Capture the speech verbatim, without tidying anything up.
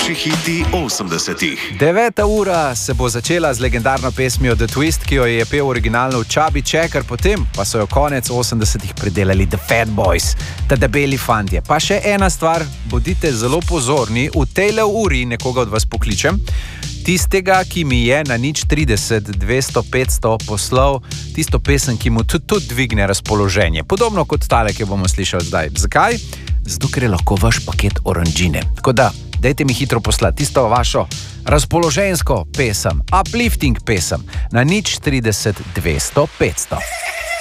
Najboljši hiti osemdesetih. Deveta ura se bo začela z legendarno pesmijo The Twist, ki jo je pel originalno Chubby Checker, potem pa so jo konec osemdesetih predelali The Fat Boys, ta debeli fantje. Pa še ena stvar, bodite zelo pozorni, v tejle uri nekoga od vas pokličem, tistega, ki mi je na nič trideset, dvesto, petsto poslal tisto pesem, ki mu tudi, tudi dvigne razpoloženje. Podobno kot tale, ki bomo slišali zdaj. Zakaj? Zato, ker je lahko vaš paket oranžine. Tako da, dajte mi hitro poslati tisto vašo razpoloženjsko pesem, uplifting pesem na nič trideset, dvesto, petsto.